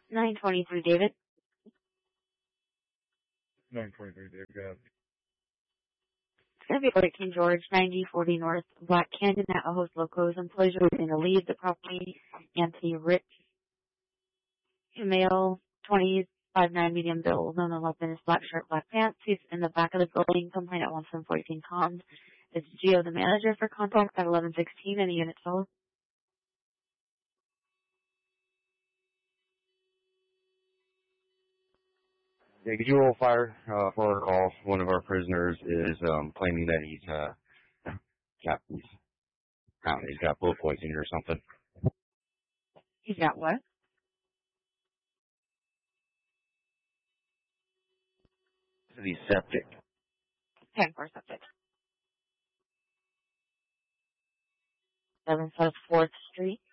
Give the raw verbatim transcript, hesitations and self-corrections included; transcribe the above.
nine twenty-three, David. nine twenty-three, David. Go ahead. It's going to be over at King George, ninety forty North, Black Canyon at Ojos Locos. Employees are going to leave the property. Anthony Rich, male, twenties, five nine, medium build, known weapon is black shirt, black pants. He's in the back of the building, complaint at one seven fourteen Comms. It's Geo, the manager, for contact at eleven sixteen. Any unit sold? Yeah, could you roll fire uh, for our call? One of our prisoners is um, claiming that he's uh, got he's, I don't know, he's got blood poisoning or something. He's got what? He's septic. ten four septic. seven South fourth Street.